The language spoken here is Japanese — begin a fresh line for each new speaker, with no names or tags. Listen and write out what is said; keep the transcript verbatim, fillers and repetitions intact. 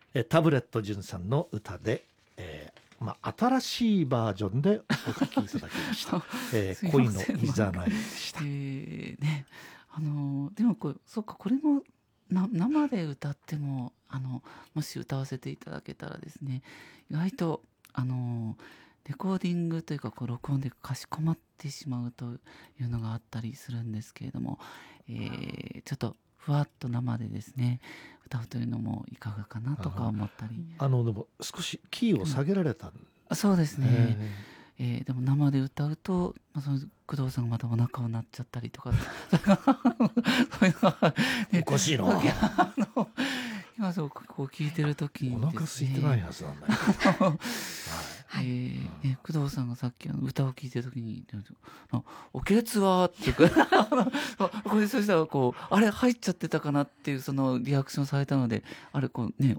えタブレット純さんの歌で、えーまあ、新しいバージョンでお聴きいただきました、えー、恋のいざないでした。
えーね、あのでもこれそっか、これもな生で歌ってもあのもし歌わせていただけたらですね、意外とあのレコーディングというかこう録音でかしこまってしまうというのがあったりするんですけれども、えーちょっとふわっと生でですね歌うというのもいかがかなとか思ったり。
あのでも少しキーを下げられたん、
あそうですね、
え
えーでも生で歌うと、まあ、その工藤さんがまたお腹を鳴っちゃったりとかそういうのが、
ー、
ね、
おかしいな、
いやあの今そうこう聞いてる時に
お
ですね、
腹空いてないはずなんだけど、はい
えーね、工藤さんがさっきあの歌を聴いてる時に「あおけつは?」っていうかあこれそしたらこうあれ入っちゃってたかなっていうそのリアクションされたので、あれこうね